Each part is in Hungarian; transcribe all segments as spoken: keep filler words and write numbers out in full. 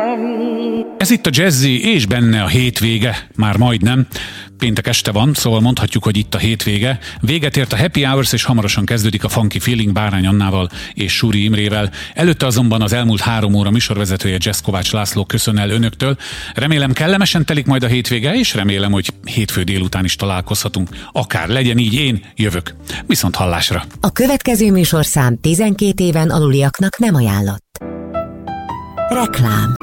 Ez itt a Jazzy, és benne a hétvége, már majdnem. Péntek este van, szóval mondhatjuk, hogy itt a hétvége. Véget ért a Happy Hours, és hamarosan kezdődik a Funky Feeling Bárány Annával és Suri Imrével. Előtte azonban az elmúlt három óra műsorvezetője Jazz Kovács László köszön el önöktől. Remélem kellemesen telik majd a hétvége, és remélem, hogy hétfő délután is találkozhatunk. Akár legyen így, én jövök. Viszont hallásra. A következő műsorszám tizenkét éven aluliaknak nem ajánlott. Reklám.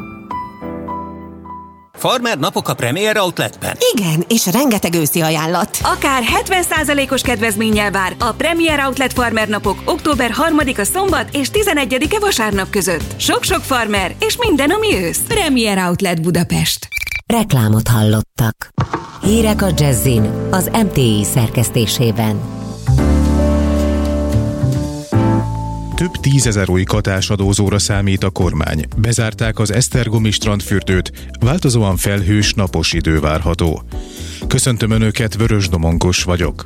Farmer napok a Premier Outletben. Igen, és rengeteg őszi ajánlat. Akár hetven százalékos kedvezménnyel vár a Premier Outlet Farmer napok október harmadika szombat és tizenegyedike vasárnap között. Sok-sok farmer és minden, ami ősz. Premier Outlet Budapest. Reklámot hallottak. Hírek a Jazzin az em té i szerkesztésében. Több tízezer új katásadózóra számít a kormány. Bezárták az esztergomi strandfürdőt, változóan felhős, napos idő várható. Köszöntöm Önöket, Vörös Domonkos vagyok.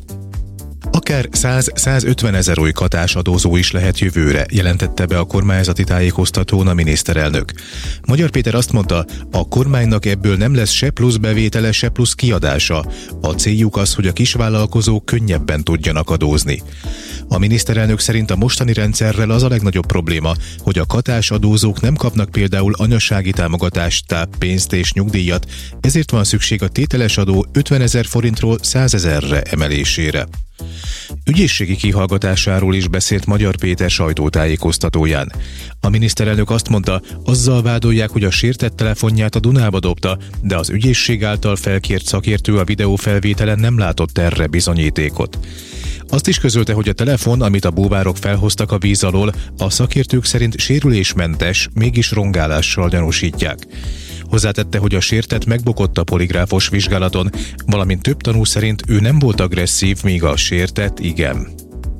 Akár száz-százötven ezer új katásadózó is lehet jövőre, jelentette be a kormányzati tájékoztatón a miniszterelnök. Magyar Péter azt mondta, a kormánynak ebből nem lesz se plusz bevétele, se plusz kiadása. A céljuk az, hogy a kisvállalkozók könnyebben tudjanak adózni. A miniszterelnök szerint a mostani rendszerrel az a legnagyobb probléma, hogy a katásadózók nem kapnak például anyasági támogatást, táppénzt és nyugdíjat, ezért van szükség a tételes adó ötvenezer forintról százezerre emelésére. Ügyészségi kihallgatásáról is beszélt Magyar Péter sajtótájékoztatóján. A miniszterelnök azt mondta, azzal vádolják, hogy a sértett telefonját a Dunába dobta, de az ügyészség által felkért szakértő a videófelvételen nem látott erre bizonyítékot. Azt is közölte, hogy a telefon, amit a búvárok felhoztak a víz alól, a szakértők szerint sérülésmentes, mégis rongálással gyanúsítják. Hozzátette, hogy a sértett megbukott a poligráfos vizsgálaton, valamint több tanú szerint ő nem volt agresszív, míg a sértett igen.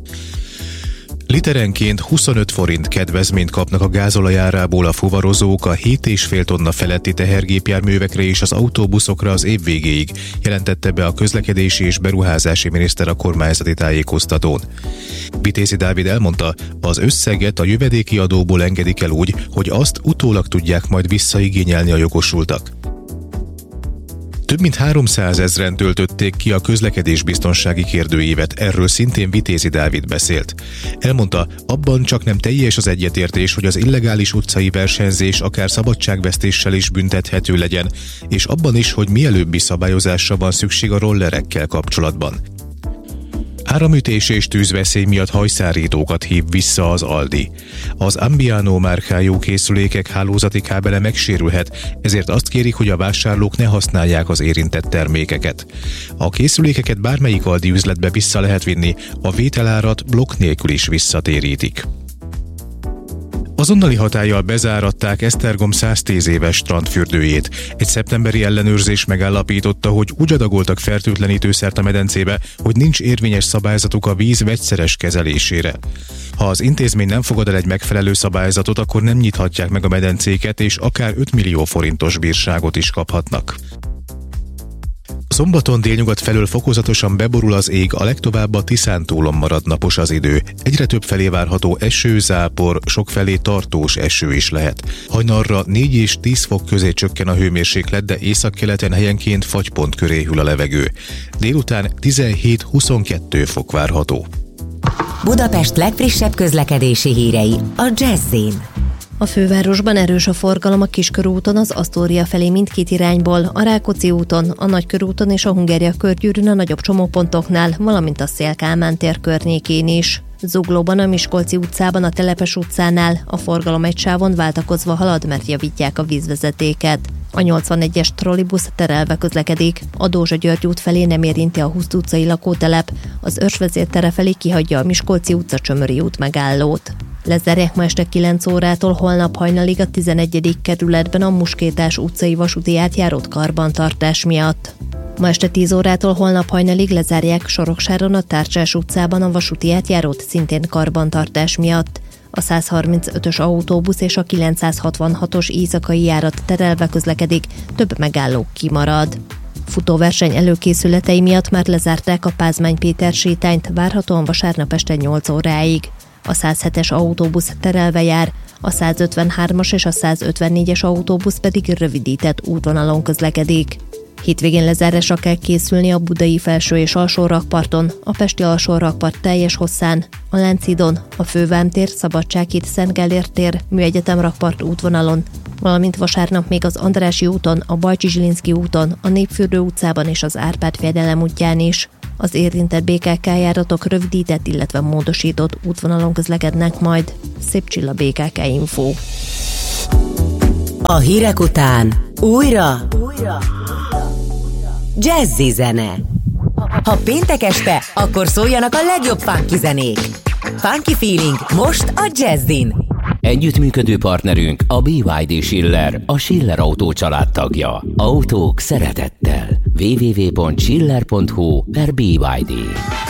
Literenként huszonöt forint kedvezményt kapnak a gázolajárából a fuvarozók a hét egész öt tonna feletti tehergépjárművekre és az autóbuszokra az év végéig, jelentette be a közlekedési és beruházási miniszter a kormányzati tájékoztatón. Vitézi Dávid elmondta, az összeget a jövedéki adóból engedik el úgy, hogy azt utólag tudják majd visszaigényelni a jogosultak. Több mint háromszázezren töltötték ki a közlekedésbiztonsági kérdőívet, erről szintén Vitézi Dávid beszélt. Elmondta, abban csak nem teljes az egyetértés, hogy az illegális utcai versenyzés akár szabadságvesztéssel is büntethető legyen, és abban is, hogy mielőbbi szabályozásra van szükség a rollerekkel kapcsolatban. Áramütés és tűzveszély miatt hajszárítókat hív vissza az Aldi. Az Ambiano márkájú készülékek hálózati kábele megsérülhet, ezért azt kérik, hogy a vásárlók ne használják az érintett termékeket. A készülékeket bármelyik Aldi üzletbe vissza lehet vinni, a vételárat blokk nélkül is visszatérítik. Azonnali hatállyal bezáratták Esztergom száztíz éves strandfürdőjét. Egy szeptemberi ellenőrzés megállapította, hogy úgy adagoltak fertőtlenítőszert a medencébe, hogy nincs érvényes szabályzatuk a víz vegyszeres kezelésére. Ha az intézmény nem fogad el egy megfelelő szabályzatot, akkor nem nyithatják meg a medencéket, és akár öt millió forintos bírságot is kaphatnak. Szombaton délnyugat felől fokozatosan beborul az ég, a legtovább a Tiszántúlon marad napos az idő. Egyre több felé várható eső, zápor, sokfelé tartós eső is lehet. Hajnalra négy és tíz fok közé csökken a hőmérséklet, de északkeleten helyenként fagypont köré hűl a levegő. Délután tizenhét-huszonkettő fok várható. Budapest legfrissebb közlekedési hírei a Jazzin. A fővárosban erős a forgalom a Kiskörúton, az Asztória felé mindkét irányból, a Rákóczi úton, a Nagykörúton és a Hungária körgyűrűn a nagyobb csomópontoknál, valamint a Széll-Kálmán tér környékén is. Zuglóban, a Miskolci utcában, a Telepes utcánál a forgalom egy sávon váltakozva halad, mert javítják a vízvezetéket. A nyolcvanegyes trollibusz terelve közlekedik, a Dózsa György út felé nem érinti a Huszt utcai lakótelep, az Örsvezér tere felé kihagyja a Miskolci utca Csömöri út megállót. Lezárják ma este kilenc órától holnap hajnalig a tizenegyedik kerületben a Muskétás utcai vasúti átjárót karbantartás miatt. Ma este tíz órától holnap hajnalig lezárják Soroksáron a Tárcsás utcában a vasúti átjárót szintén karbantartás miatt. A százharmincötös autóbusz és a kilencszázhatvanhatos éjszakai járat terelve közlekedik, több megálló kimarad. Futóverseny előkészületei miatt már lezárták a Pázmány Péter sétányt, várhatóan vasárnap este nyolc óráig. A százhetes autóbusz terelve jár, a százötvenhármas és a százötvennégyes autóbusz pedig rövidített útvonalon közlekedik. Hétvégén lezárásra kell készülni a budai felső és alsó rakparton, a pesti alsó rakpart teljes hosszán, a Lánchídon, a Fővámtér, Szabadsághíd, Szent Gellért tér, Műegyetem rakpart útvonalon, valamint vasárnap még az Andrássy úton, a Bajcsy-Zsilinszky úton, a Népfürdő utcában és az Árpád-fejedelem útján is. Az érintett bé ká ká járatok rövidített, illetve módosított útvonalon közlekednek majd. Szép Csilla, bé ká ká Info. A hírek után újra, újra. Jazzy zene. Ha péntek este, akkor szóljanak a legjobb funky zenék. Funky Feeling most a Jazzin. Együttműködő partnerünk a bé ipszilon dé Schiller, a Schiller Autó család tagja. Autók szeretettel. double-u double-u double-u pont schiller pont hu per bé ipszilon dé.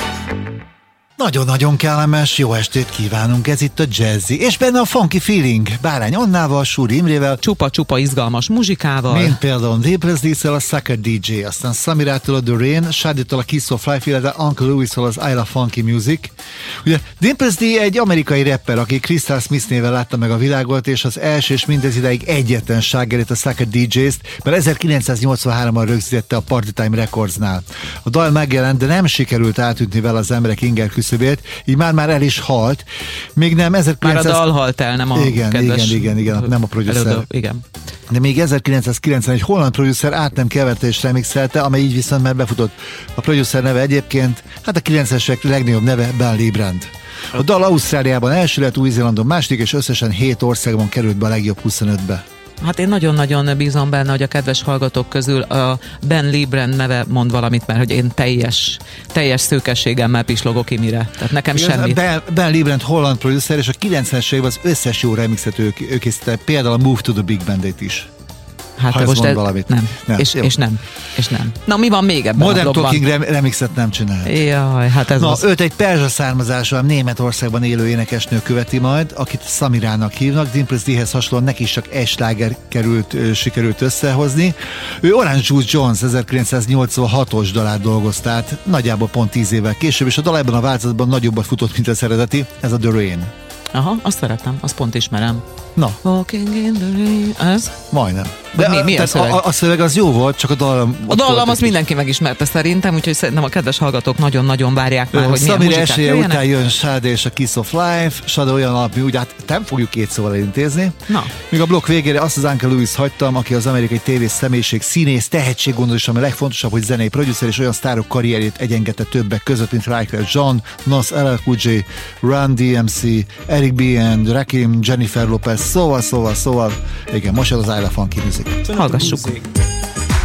Nagyon-nagyon kellemes, jó estét kívánunk, ez itt a Jazzy, és benne a Funky Feeling, Bárány Annával, Súri Imrével, csupa-csupa izgalmas muzsikával, mint például Deeples D-szel a Sucker dé dzsé, aztán Samirától a The Rain, Shaditól a Kiss of Life, illetve Uncle Louis-tól az I Love Funky Music. Ugye Deeples D egy amerikai rapper, aki Crystal Smith néven látta meg a világot, és az első és mindez ideig egyetlen slágerét, a Sucker dé dzsé-t, mert ezerkilencszáznyolcvanháromban rögzítette a Party Time Recordsnál. A dal megjelent, de nem sikerült átütni vele az emberek inger küszöbét, így már-már el is halt. Még nem ezerkilencszáz... Már a dal halt el, nem a igen, kedves... Igen, igen, igen, nem a producer. Igen. De még ezerkilencszázkilencven egy holland producer át nem keverte és remixelte, amely így viszont már befutott. A producer neve egyébként, hát a kilencvenes évek legnagyobb neve Ben Lee Brand. A dal Ausztráliában első lett, Új-Zélandon második, és összesen hét országban került be a legjobb huszonötbe. Hát én nagyon-nagyon bízom benne, hogy a kedves hallgatók közül a Ben Lee Brand neve mond valamit, mert hogy én teljes, teljes szőkességemmel pislogok Imire. Tehát nekem igen, semmi. Ben, Ben Lee Brand holland producer, és a kilencvenes években az összes jó remixet ő, ő készítette, például a Move to the Big Band-et is. Hát ha most ez, valamit. Nem. Nem. És, és nem. És nem. Na mi van még ebben Modern a blogban? Talking rem- remixet nem csinál. Jaj, hát ez Na, az... őt egy perzsa származású, Németországban élő énekesnő követi majd, akit Samirának hívnak. Deeples D-hez hasonlóan neki is csak egy sláger került, ö, sikerült összehozni. Ő Orange Juice Jones ezerkilencszáznyolcvanhatos dalát dolgozta át, nagyjából pont tíz évvel később, és a dal ebben a változatban nagyobbat futott, mint az eredeti, ez a The Rain. Aha, azt szeretem, azt pont ismerem. Na. Walking in the rain, ez? Majdnem. De mi, mi a, szöveg? A, a szöveg az jó volt, csak a dallam... A dallam azt mindenki megismerte szerintem, úgyhogy szerintem a kedves hallgatók nagyon-nagyon várják már, hogy milyen muzsikák muzsikák jöjjenek. Után jön Sade és a Kiss of Life. Sade olyan alapú, úgy hát nem fogjuk két szóval elintézni. Na. Míg a blokk végére azt az Uncle Louis hagytam, aki az amerikai tévés személyiség, színész, tehetséggondoló, és ami legfontosabb, hogy zenei producer, és olyan sztárok karrierjét egyengette többek között, mint Wyclef Jean, Nas el el Cool J, Run dé em cé, Eric B. and Rakim, Jennifer Lopez, szóval, szóval, szóval, igen, most az I Love Funky Music. Hallgassuk.